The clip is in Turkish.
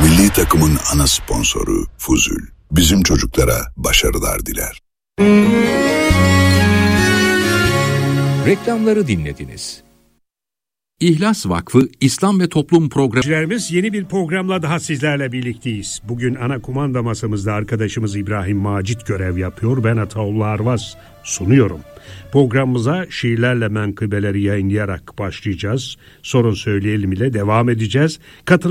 Milli takımın ana sponsoru Fuzul. Bizim çocuklara başarılar diler. Reklamları dinlediniz. İhlas Vakfı İslam ve Toplum Programı. Yeni bir programla daha sizlerle birlikteyiz. Bugün ana kumanda masamızda arkadaşımız İbrahim Macit görev yapıyor. Ben Ataullah Arvaz sunuyorum. Programımıza şiirlerle menkıbeleri yayınlayarak başlayacağız. Sorun söyleyelim ile devam edeceğiz.